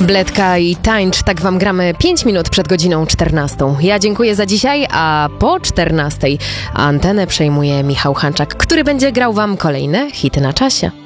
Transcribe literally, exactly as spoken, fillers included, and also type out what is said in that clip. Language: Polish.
Bledka i tańcz, tak wam gramy pięć minut przed godziną czternastą. Ja dziękuję za dzisiaj, a po czternastej antenę przejmuje Michał Hanczak, który będzie grał wam kolejne hity na czasie.